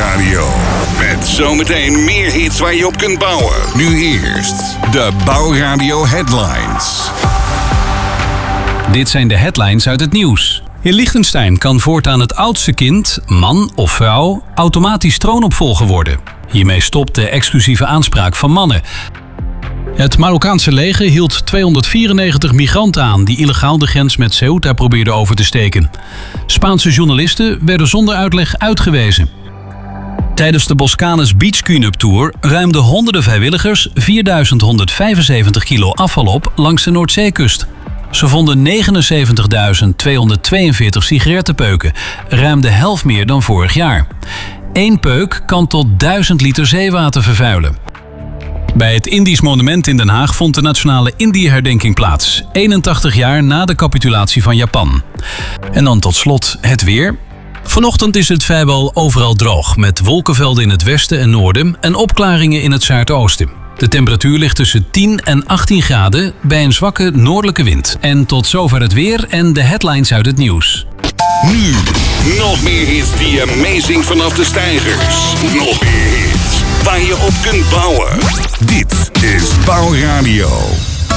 Bouwradio. Met zometeen meer hits waar je op kunt bouwen. Nu eerst de Bouwradio Headlines. Dit zijn de headlines uit het nieuws. In Liechtenstein kan voortaan het oudste kind, man of vrouw, automatisch troonopvolger worden. Hiermee stopt de exclusieve aanspraak van mannen. Het Marokkaanse leger hield 294 migranten aan die illegaal de grens met Ceuta probeerden over te steken. Spaanse journalisten werden zonder uitleg uitgewezen. Tijdens de Boscanes Beach Cleanup Tour ruimden honderden vrijwilligers 4175 kilo afval op langs de Noordzeekust. Ze vonden 79.242 sigarettenpeuken, ruim de helft meer dan vorig jaar. 1 peuk kan tot 1000 liter zeewater vervuilen. Bij het Indisch Monument in Den Haag vond de nationale Indië-herdenking plaats, 81 jaar na de capitulatie van Japan. En dan tot slot het weer. Vanochtend is het vrijwel overal droog, met wolkenvelden in het westen en noorden en opklaringen in het zuidoosten. De temperatuur ligt tussen 10 en 18 graden bij een zwakke noordelijke wind. En tot zover het weer en de headlines uit het nieuws. Nu, nog meer hits die amazing vanaf de steigers. Nog meer hits waar je op kunt bouwen. Dit is Bouwradio.